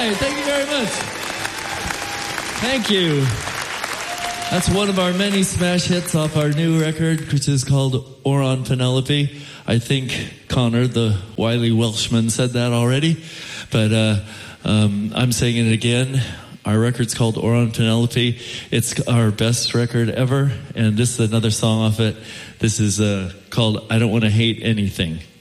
right. Thank you very much. Thank you. That's one of our many smash hits off our new record, which is called Oron Penelope. I think Connor, the wily Welshman, said that already, but I'm saying it again. Our record's called Oron Penelope. It's our best record ever, and this is another song off it. This is called I Don't Want to Hate Anything.